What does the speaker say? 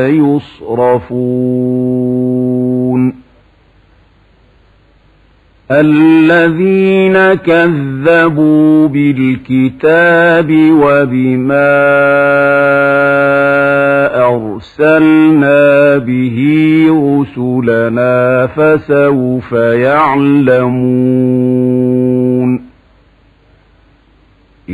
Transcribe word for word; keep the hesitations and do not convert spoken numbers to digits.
يصرفون الذين كذبوا بالكتاب وبما أرسلنا به رسلنا فسوف يعلمون